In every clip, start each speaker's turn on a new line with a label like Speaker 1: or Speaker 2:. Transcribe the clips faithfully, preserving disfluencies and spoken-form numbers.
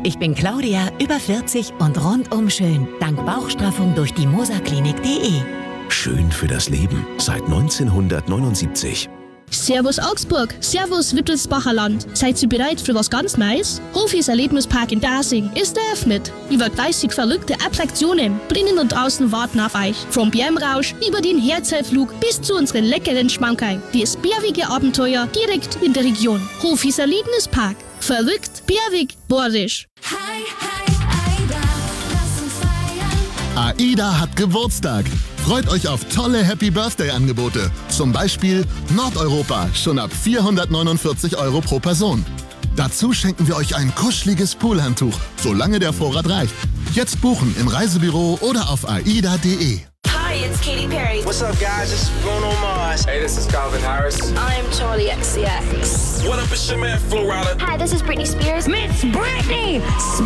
Speaker 1: Ich bin Claudia, über vierzig und rundum schön. Dank Bauchstraffung durch die moserklinik punkt de.
Speaker 2: Schön für das Leben seit neunzehnhundertneunundsiebzig.
Speaker 3: Servus Augsburg, Servus Wittelsbacher Land. Seid ihr bereit für was ganz Neues? Hofis Erlebnispark in Dasing ist eröffnet. Über dreißig verrückte Attraktionen drinnen und draußen warten auf euch. Vom Bärmrausch über den Herzellflug bis zu unseren leckeren Schmankerl. Das bärige Abenteuer direkt in der Region. Hofis Erlebnispark. Verrückt, bärwig, bohrisch.
Speaker 4: Hi, hi, Aida, lass uns feiern.
Speaker 5: AIDA hat Geburtstag. Freut euch auf tolle Happy-Birthday-Angebote. Zum Beispiel Nordeuropa, schon ab vierhundertneunundvierzig Euro pro Person. Dazu schenken wir euch ein kuscheliges Poolhandtuch, solange der Vorrat reicht. Jetzt buchen im Reisebüro oder auf aida punkt de.
Speaker 6: Hi, it's Katy Perry.
Speaker 7: What's up, guys? This is Bruno Mars.
Speaker 8: Hey, this is Calvin Harris.
Speaker 6: I'm Charlie X C X.
Speaker 7: What up, it's your man, Flo Rida.
Speaker 6: Hi, this is Britney Spears.
Speaker 4: It's Britney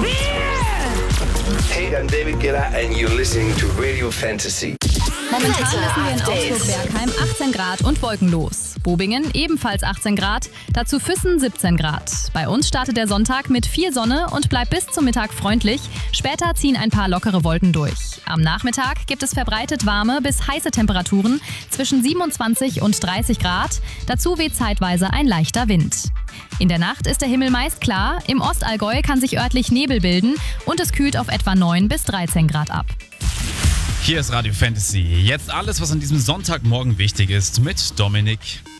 Speaker 4: Spears!
Speaker 8: Hey, I'm David Guetta and you're listening to Radio Fantasy.
Speaker 9: Momentan messen wir in Augsburg-Bergheim achtzehn Grad und wolkenlos. Bobingen ebenfalls achtzehn Grad, dazu Füssen siebzehn Grad. Bei uns startet der Sonntag mit viel Sonne und bleibt bis zum Mittag freundlich. Später ziehen ein paar lockere Wolken durch. Am Nachmittag gibt es verbreitet warme bis heiße Temperaturen zwischen siebenundzwanzig und dreißig Grad. Dazu weht zeitweise ein leichter Wind. In der Nacht ist der Himmel meist klar. Im Ostallgäu kann sich örtlich Nebel bilden und es kühlt auf etwa neun bis dreizehn Grad ab.
Speaker 10: Hier ist Radio Fantasy. Jetzt alles, was an diesem Sonntagmorgen wichtig ist, mit Dominik.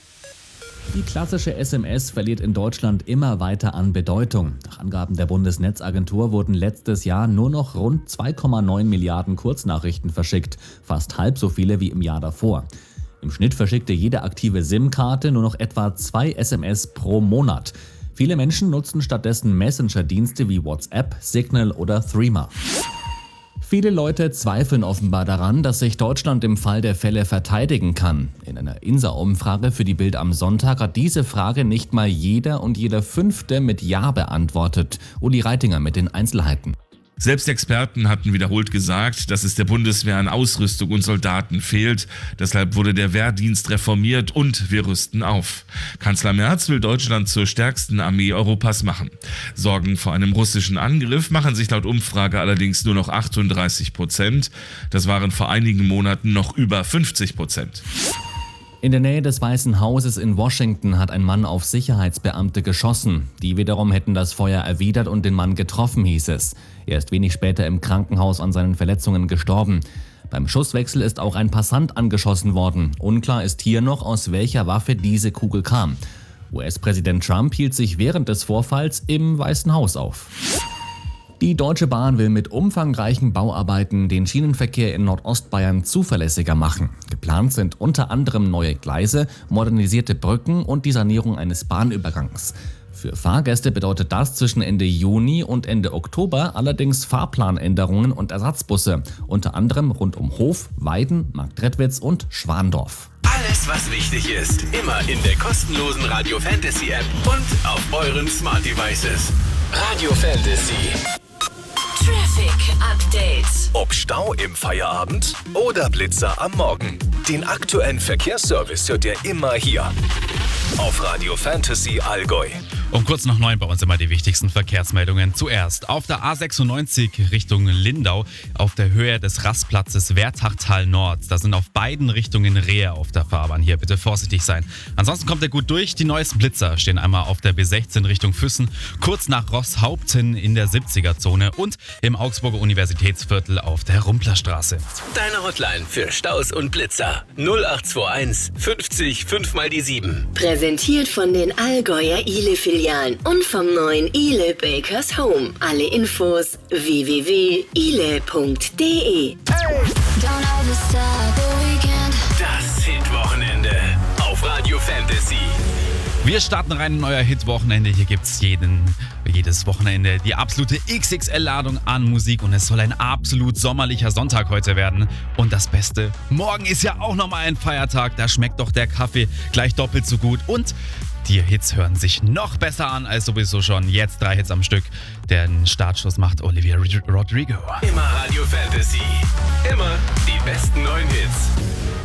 Speaker 11: Die klassische S M S verliert in Deutschland immer weiter an Bedeutung. Nach Angaben der Bundesnetzagentur wurden letztes Jahr nur noch rund zwei Komma neun Milliarden Kurznachrichten verschickt, fast halb so viele wie im Jahr davor. Im Schnitt verschickte jede aktive SIM-Karte nur noch etwa zwei S M S pro Monat. Viele Menschen nutzen stattdessen Messenger-Dienste wie WhatsApp, Signal oder Threema. Viele Leute zweifeln offenbar daran, dass sich Deutschland im Fall der Fälle verteidigen kann. In einer I N S A-Umfrage für die Bild am Sonntag hat diese Frage nicht mal jeder und jeder Fünfte mit Ja beantwortet. Uli Reitinger mit den Einzelheiten.
Speaker 12: Selbst Experten hatten wiederholt gesagt, dass es der Bundeswehr an Ausrüstung und Soldaten fehlt. Deshalb wurde der Wehrdienst reformiert und wir rüsten auf. Kanzler Merz will Deutschland zur stärksten Armee Europas machen. Sorgen vor einem russischen Angriff machen sich laut Umfrage allerdings nur noch achtunddreißig Prozent. Das waren vor einigen Monaten noch über fünfzig Prozent.
Speaker 11: In der Nähe des Weißen Hauses in Washington hat ein Mann auf Sicherheitsbeamte geschossen. Die wiederum hätten das Feuer erwidert und den Mann getroffen, hieß es. Er ist wenig später im Krankenhaus an seinen Verletzungen gestorben. Beim Schusswechsel ist auch ein Passant angeschossen worden. Unklar ist hier noch, aus welcher Waffe diese Kugel kam. U S-Präsident Trump hielt sich während des Vorfalls im Weißen Haus auf. Die Deutsche Bahn will mit umfangreichen Bauarbeiten den Schienenverkehr in Nordostbayern zuverlässiger machen. Geplant sind unter anderem neue Gleise, modernisierte Brücken und die Sanierung eines Bahnübergangs. Für Fahrgäste bedeutet das zwischen Ende Juni und Ende Oktober allerdings Fahrplanänderungen und Ersatzbusse, unter anderem rund um Hof, Weiden, Marktredwitz und Schwandorf.
Speaker 2: Alles, was wichtig ist, immer in der kostenlosen Radio Fantasy App und auf euren Smart Devices. Radio Fantasy.
Speaker 6: Traffic Update.
Speaker 2: Ob Stau im Feierabend oder Blitzer am Morgen. Den aktuellen Verkehrsservice hört ihr immer hier auf Radio Fantasy Allgäu.
Speaker 10: Um kurz nach neun bei uns immer die wichtigsten Verkehrsmeldungen. Zuerst auf der A sechsundneunzig Richtung Lindau auf der Höhe des Rastplatzes Wertachtal Nord. Da sind auf beiden Richtungen Rehe auf der Fahrbahn. Hier bitte vorsichtig sein. Ansonsten kommt er gut durch. Die neuesten Blitzer stehen einmal auf der B sechzehn Richtung Füssen, kurz nach Rosshaupten in der siebziger-Zone und im Augsburger Universitätsviertel auf der Rumplerstraße.
Speaker 2: Deine Hotline für Staus und Blitzer null acht zwei eins fünfzig fünf mal die sieben.
Speaker 13: Präsentiert von den Allgäuer Ile-Filialen und vom neuen Ile Bakers Home. Alle Infos w w w punkt ile punkt de.
Speaker 2: Das Hitwochenende auf Radio Fantasy.
Speaker 10: Wir starten rein in euer Hit-Wochenende. Hier gibt's jeden, jedes Wochenende die absolute X X L-Ladung an Musik und es soll ein absolut sommerlicher Sonntag heute werden. Und das Beste, morgen ist ja auch nochmal ein Feiertag. Da schmeckt doch der Kaffee gleich doppelt so gut und die Hits hören sich noch besser an als sowieso schon. Jetzt drei Hits am Stück. Den Startschuss macht Olivia Rodrigo.
Speaker 2: Immer Radio Fantasy. Immer die besten neuen Hits.